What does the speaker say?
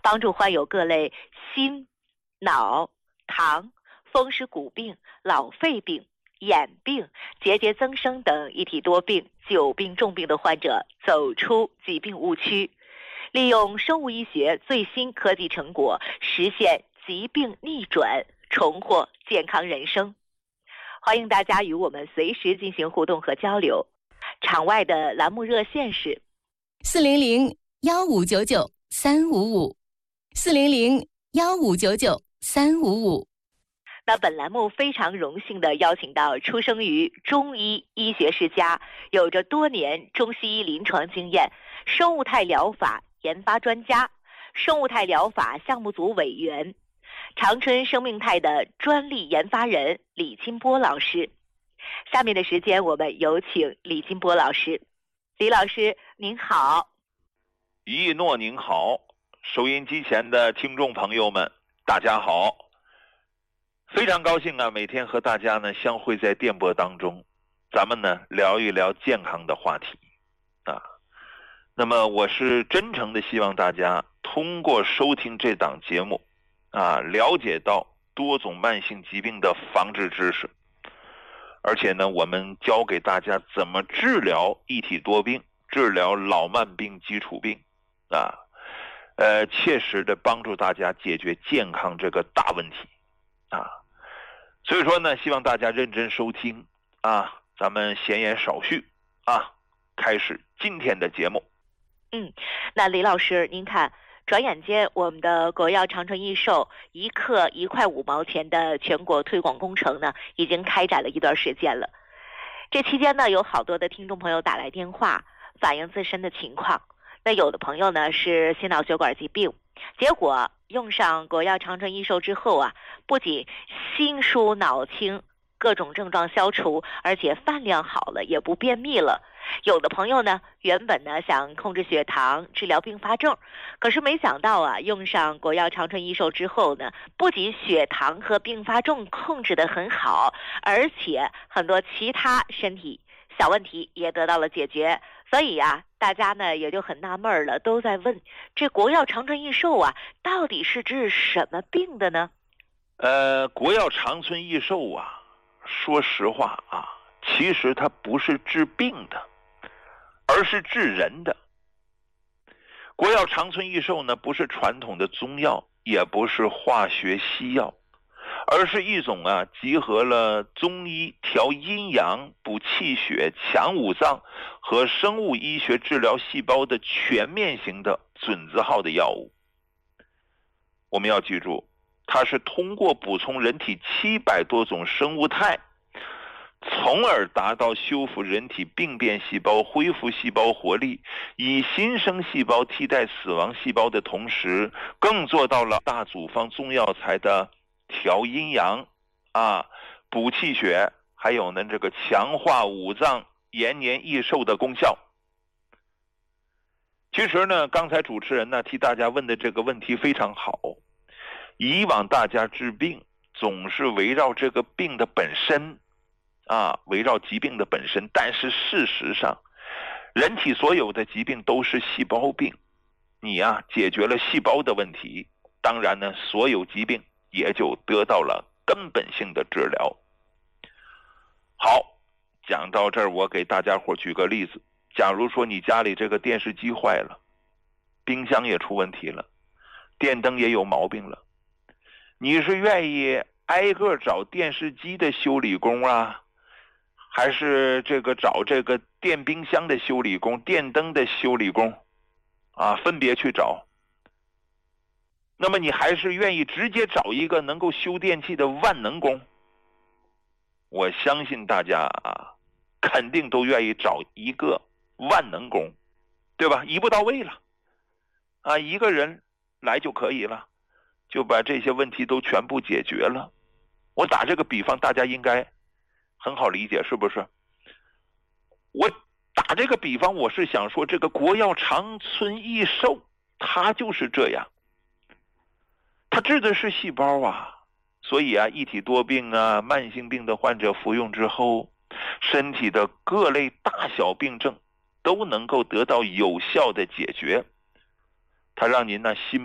帮助患有各类心、脑、糖、风湿骨病、老肺病、眼病、结节增生等一体多病、久病重病的患者走出疾病误区，利用生物医学最新科技成果，实现疾病逆转，重获健康人生。欢迎大家与我们随时进行互动和交流。场外的栏目热线是 400-1599-355，400-1599-355。 那本栏目非常荣幸地邀请到出生于中医医学世家，有着多年中西医临床经验，生物态疗法研发专家，生物态疗法项目组委员，长春生命态的专利研发人李金波老师。下面的时间我们有请李金波老师。李老师您好。 一诺您好，收音机前的听众朋友们大家好，非常高兴啊，每天和大家呢相会在电波当中，咱们呢聊一聊健康的话题啊。那么我是真诚的希望大家通过收听这档节目啊，了解到多种慢性疾病的防治知识，而且呢我们教给大家怎么治疗一体多病，治疗老慢病基础病啊，切实的帮助大家解决健康这个大问题啊。所以说呢，希望大家认真收听啊，咱们闲言少叙啊，开始今天的节目。 那李老师您看，转眼间我们的国药长春益寿1克1块5毛钱的全国推广工程呢，已经开展了一段时间了。这期间呢，有好多的听众朋友打来电话反映自身的情况。那有的朋友呢是心脑血管疾病，结果用上国药长春益寿之后啊，不仅心舒脑清，各种症状消除，而且饭量好了，也不便秘了。有的朋友呢，原本呢想控制血糖，治疗并发症，可是没想到啊，用上国药长春益寿之后呢，不仅血糖和并发症控制得很好，而且很多其他身体小问题也得到了解决。所以啊，大家呢也就很纳闷了，都在问这国药长春益寿啊，到底是治什么病的呢？ 国药长春益寿啊，说实话啊，其实它不是治病的，而是治人的。国药长春益寿呢，不是传统的中药，也不是化学西药，而是一种啊集合了中医调阴阳、补气血、强五脏和生物医学治疗细胞的全面型的准字号的药物。我们要记住，它是通过补充人体700多种生物态，从而达到修复人体病变细胞、恢复细胞活力，以新生细胞替代死亡细胞的同时，更做到了大组方中药材的调阴阳啊、补气血，还有呢这个强化五脏、延年益寿的功效。其实呢，刚才主持人呢替大家问的这个问题非常好。以往大家治病总是围绕这个病的本身啊，围绕疾病的本身，但是事实上，人体所有的疾病都是细胞病。你啊解决了细胞的问题，当然呢，所有疾病也就得到了根本性的治疗。好，讲到这儿，我给大家伙举个例子。假如说你家里这个电视机坏了，冰箱也出问题了，电灯也有毛病了，你是愿意挨个找电视机的修理工啊，还是找这个电冰箱的修理工、电灯的修理工啊，分别去找？那么你还是愿意直接找一个能够修电器的万能工？我相信大家啊，肯定都愿意找一个万能工，对吧？一步到位了啊，一个人来就可以了，就把这些问题都全部解决了。我打这个比方，大家应该很好理解，是不是？我打这个比方，我是想说，这个国药长春益寿，它就是这样，它治的是细胞啊。所以啊，一体多病啊、慢性病的患者服用之后，身体的各类大小病症都能够得到有效的解决。它让您呢心